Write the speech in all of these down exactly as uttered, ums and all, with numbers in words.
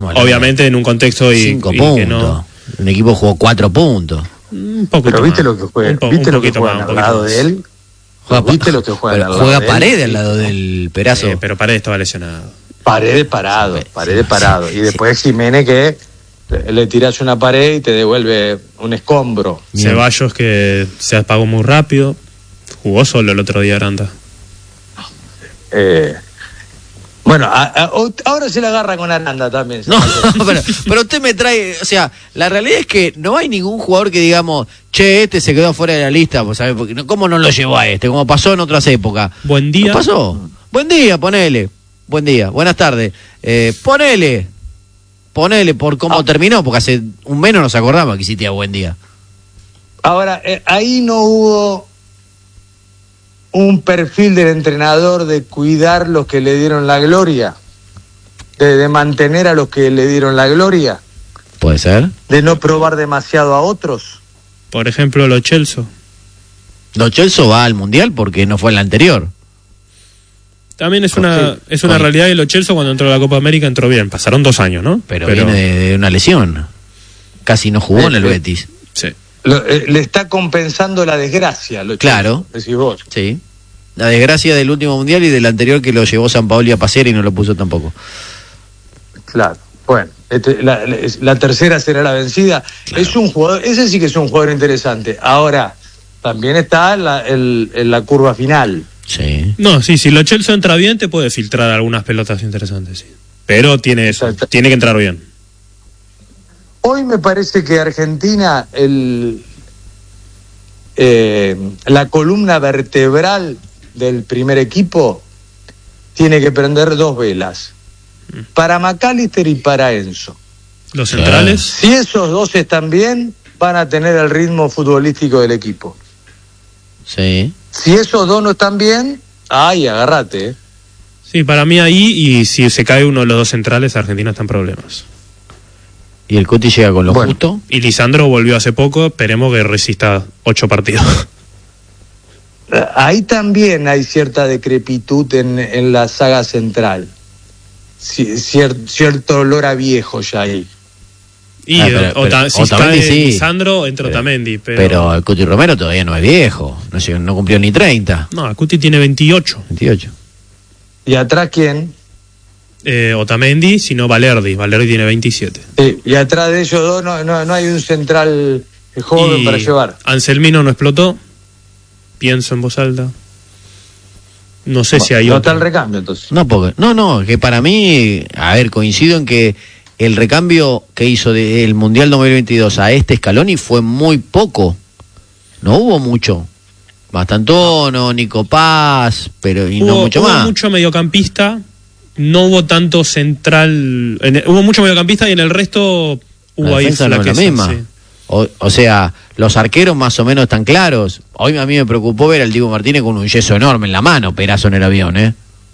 obviamente en un contexto y, cinco y puntos. que no. Un equipo jugó cuatro puntos. Un poquito Pero viste más. lo que juega, Un po- viste un lo que poquito juegan más, al un lado poquito de más. él. Juega, ¿Viste lo que juegan pero al lado juega de él? Paredes al lado del Perazo. Eh, pero Paredes estaba lesionado. Paredes parado, Sí, Paredes sí, parado. sí, y después Jiménez que le, le tiras una pared y te devuelve un escombro. Bien. Ceballos que se apagó muy rápido. Jugó solo el otro día Aranda. Eh, bueno, a, a, ahora se la agarra con Aranda también. No, pero, pero usted me trae, o sea, la realidad es que no hay ningún jugador que digamos, che, este se quedó fuera de la lista, pues, ¿sabes? Porque, ¿cómo no lo llevó a este? Como pasó en otras épocas. Buen día. ¿No pasó? Buen día, ponele. Buen día, buenas tardes. Eh, ponele. Ponele por cómo Ah. terminó, porque hace un mes no nos acordamos que existía buen día. Ahora, eh, ahí no hubo un perfil del entrenador de cuidar los que le dieron la gloria, de, de mantener a los que le dieron la gloria, ¿Puede ser? de no probar demasiado a otros. Por ejemplo, Lo Celso. Lo Celso va al Mundial porque no fue en la anterior. También es una Sí. es una Con- realidad que Lo Celso cuando entró a la Copa América entró bien. Pasaron dos años, ¿no? Pero, viene de, de una lesión. Casi no jugó en el Eh, eh. Betis. Sí. Lo- eh, le está compensando la desgracia, lo Claro. decís vos. Sí. La desgracia del último Mundial y del anterior que lo llevó San Paoli a pasear y no lo puso tampoco. Claro. Bueno, este, la, la- la tercera será la vencida. Claro. Es un jugador, ese sí que es un jugador interesante. Ahora, también está en la, el- en la curva final. Sí. No, sí, si Lo Celso entra bien te puede filtrar algunas pelotas interesantes, sí. Pero tiene eso, Exacto. tiene que entrar bien. Hoy me parece que Argentina, el, eh, la columna vertebral del primer equipo, tiene que prender dos velas. Para McAllister y para Enzo. Los Claro. centrales, Si esos dos están bien, van a tener el ritmo futbolístico del equipo. Sí. Si esos dos no están bien, ay, agárrate. ¿eh? sí, para mí ahí, y si se cae uno de los dos centrales, Argentina está en problemas. Y el Cuti llega con lo Bueno. justo. Y Lisandro volvió hace poco, esperemos que resista ocho partidos. Ahí también hay cierta decrepitud en, en la saga central. Ci- cier- cierto olor a viejo ya ahí. Y Ah, pero- eh, pero Ota- si Otamendi cae sí. Lisandro, entra Pero- Otamendi. Pero, Pero el Cuti Romero todavía no es viejo. No, llegó- no cumplió ni treinta. No, Acuti tiene veintiocho. veintiocho. ¿Y atrás quién? Eh, Otamendi, sino Valerdi. Valerdi tiene veintisiete. Sí, y atrás de ellos dos no, no, no hay un central joven Y para llevar. Anselmino no explotó. Pienso en voz alta. No sé si hay no otro. está el recambio entonces. No, porque, no, no, que para mí, a ver, coincido en que el recambio que hizo del Mundial dos mil veintidós a este Scaloni fue muy poco. No hubo mucho. Bastantono, Nico Paz, pero y no Hubo, mucho hubo más. mucho mediocampista. No hubo tanto central. en el- hubo mucho mediocampista y en el resto hubo La ahí defensa no es la flaqueza, misma. sí. O, o sea, los arqueros más o menos están claros. Hoy a mí me preocupó ver al Diego Martínez con un yeso enorme en la mano, perazo en el avión, ¿eh?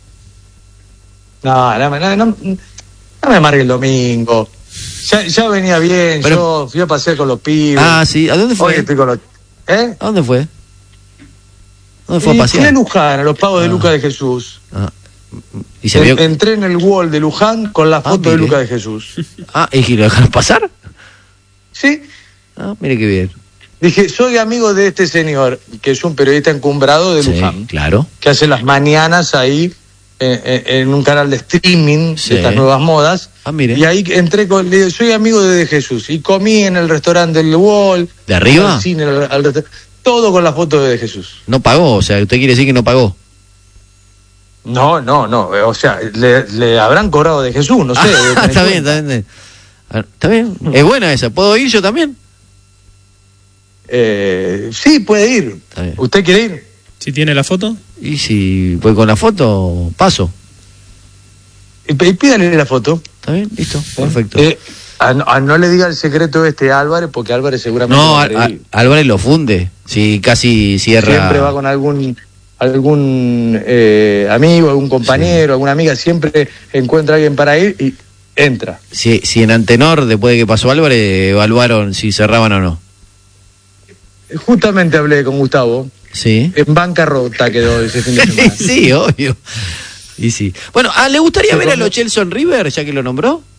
No, no, no, no, no me amargue el domingo. Ya, ya venía bien, Pero- yo fui a pasear con los pibes. Ah, sí, ¿a dónde Hoy fue? estoy con los... ¿Eh? ¿A dónde fue? ¿Dónde fue a Y fui a pasear? Luján, a los pagos de Ah. Lucas de Jesús. Ah, ¿y se En- vio? Entré en el wall de Luján con la Ah, foto de mire. Lucas de Jesús. Ah, ¿y lo dejaron pasar? Sí, Ah, mire qué bien. dije, soy amigo de este señor, que es un periodista encumbrado de Sí, Luján, claro. que hace las mañanas ahí en, en- en un canal de streaming Sí. de estas nuevas modas. Ah, mire. Y ahí entré con, le digo, soy amigo de, de Jesús. Y comí en el restaurante del Wall. ¿De arriba? Al cine, al- al resta- todo con la foto de Jesús. No pagó, o sea, usted quiere decir que no pagó. No, no, no. O sea, le, le habrán cobrado de Jesús, no sé. debe Ah, tener está bien, cuenta. está bien. Ah, Está bien, es buena esa. ¿Puedo ir yo también? Eh, sí, puede ir. Está bien. ¿Usted quiere ir? Si tiene la foto. Y si voy con la foto, paso. Y p- y pídale la foto. ¿Está bien? Listo, perfecto. Eh, a, no- a no le diga el secreto este a Álvarez, porque Álvarez seguramente No, va a Al- querer Al- ir. Álvarez lo funde. Si casi cierra. Siempre va con algún algún eh, amigo, algún compañero, alguna amiga, siempre encuentra a alguien para ir y entra. Si, si en Antenor, después de que pasó Álvarez, evaluaron si cerraban o no. Justamente hablé con Gustavo, Sí. en bancarrota quedó ese fin de semana. Sí, obvio. Y sí. Bueno, ah, ¿le gustaría Se ver a comió- Lo Celso en River, ya que lo nombró?